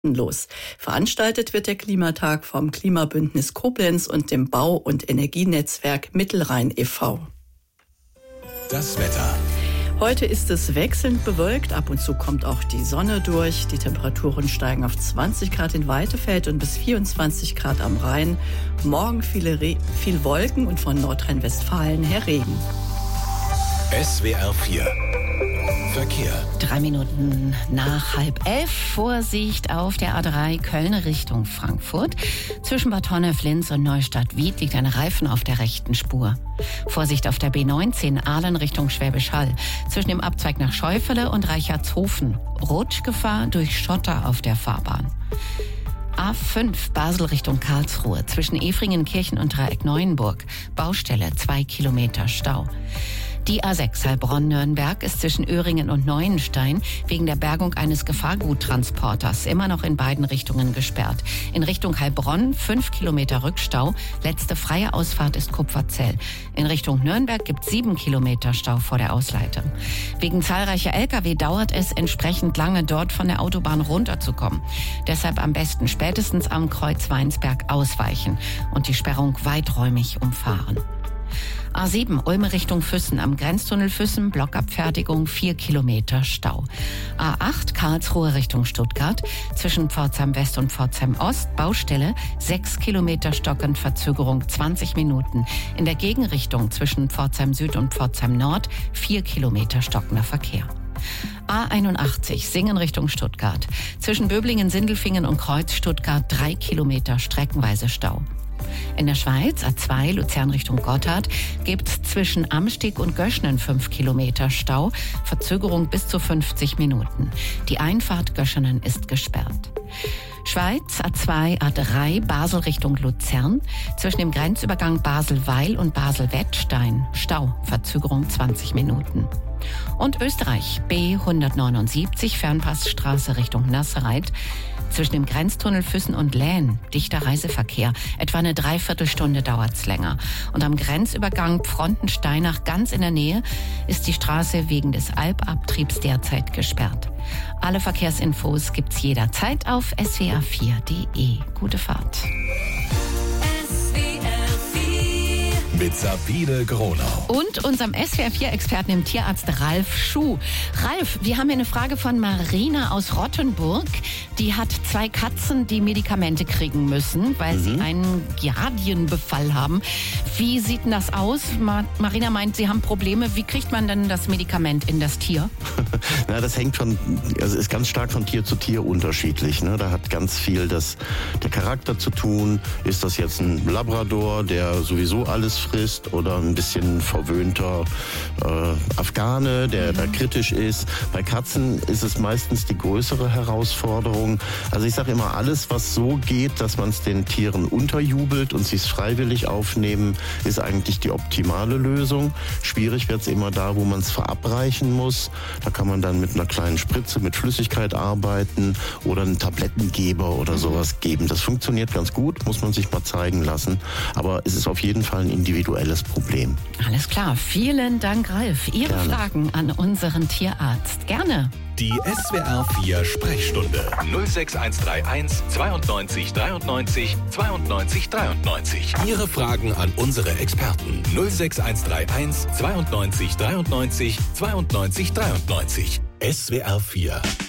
Los. Veranstaltet wird der Klimatag vom Klimabündnis Koblenz und dem Bau- und Energienetzwerk Mittelrhein e.V. Das Wetter. Heute ist es wechselnd bewölkt, ab und zu kommt auch die Sonne durch. Die Temperaturen steigen auf 20 Grad in Weitefeld und bis 24 Grad am Rhein. Morgen viel Wolken und von Nordrhein-Westfalen her Regen. SWR 4 Verkehr. 3 Minuten nach 10:30. Vorsicht auf der A3 Köln Richtung Frankfurt. Zwischen Bad Honnef, Linz und Neustadt-Wied liegt ein Reifen auf der rechten Spur. Vorsicht auf der B19 Aalen Richtung Schwäbisch Hall. Zwischen dem Abzweig nach Schäufele und Reichertshofen. Rutschgefahr durch Schotter auf der Fahrbahn. A5 Basel Richtung Karlsruhe. Zwischen Efringenkirchen und Dreieck-Neuenburg. Baustelle, 2 Kilometer Stau. Die A6 Heilbronn-Nürnberg ist zwischen Öhringen und Neuenstein wegen der Bergung eines Gefahrguttransporters immer noch in beiden Richtungen gesperrt. In Richtung Heilbronn 5 Kilometer Rückstau. Letzte freie Ausfahrt ist Kupferzell. In Richtung Nürnberg gibt es 7 Kilometer Stau vor der Ausleitung. Wegen zahlreicher Lkw dauert es entsprechend lange, dort von der Autobahn runterzukommen. Deshalb am besten spätestens am Kreuz Weinsberg ausweichen und die Sperrung weiträumig umfahren. A7 Ulme Richtung Füssen, am Grenztunnel Füssen, Blockabfertigung 4 Kilometer Stau. A8 Karlsruhe Richtung Stuttgart, zwischen Pforzheim West und Pforzheim Ost, Baustelle 6 Kilometer stockend, Verzögerung 20 Minuten. In der Gegenrichtung zwischen Pforzheim Süd und Pforzheim Nord 4 Kilometer stockender Verkehr. A81 Singen Richtung Stuttgart, zwischen Böblingen, Sindelfingen und Kreuz Stuttgart 3 Kilometer streckenweise Stau. In der Schweiz, A2 Luzern Richtung Gotthard, gibt es zwischen Amsteg und Göschnen 5 Kilometer Stau, Verzögerung bis zu 50 Minuten. Die Einfahrt Göschenen ist gesperrt. Schweiz, A2, A3, Basel Richtung Luzern, zwischen dem Grenzübergang Basel-Weil und Basel-Wettstein, Stau, Verzögerung 20 Minuten. Und Österreich, B179, Fernpassstraße Richtung Nassereit, zwischen dem Grenztunnel Füssen und Lähn, dichter Reiseverkehr. Etwa eine Dreiviertelstunde dauert's länger. Und am Grenzübergang Pfrontensteinach ganz in der Nähe ist die Straße wegen des Alpabtriebs derzeit gesperrt. Alle Verkehrsinfos gibt's jederzeit auf swr4.de. Gute Fahrt. Mit Sabine Gronau. Und unserem SWR4-Experten, dem Tierarzt Ralf Schuh. Ralf, wir haben hier eine Frage von Marina aus Rottenburg. Die hat 2 Katzen, die Medikamente kriegen müssen, weil sie einen Giardienbefall haben. Wie sieht denn das aus? Marina meint, sie haben Probleme. Wie kriegt man denn das Medikament in das Tier? Na, das hängt ist ganz stark von Tier zu Tier unterschiedlich. Ne? Da hat ganz viel der Charakter zu tun. Ist das jetzt ein Labrador, der sowieso alles frisst, oder ein bisschen verwöhnter Afghane, der da kritisch ist? Bei Katzen ist es meistens die größere Herausforderung. Also ich sage immer, alles, was so geht, dass man es den Tieren unterjubelt und sie es freiwillig aufnehmen, ist eigentlich die optimale Lösung. Schwierig wird es immer da, wo man es verabreichen muss. Da kann man dann mit einer kleinen Spritze mit Flüssigkeit arbeiten oder einen Tablettengeber oder sowas geben. Das funktioniert ganz gut, muss man sich mal zeigen lassen. Aber es ist auf jeden Fall ein individuelles Problem. Alles klar, vielen Dank, Ralf. Ihre Fragen an unseren Tierarzt. Gerne. Die SWR 4 Sprechstunde 06131 92 93 92 93. Ihre Fragen an unsere Experten 06131 92 93 92 93. SWR 4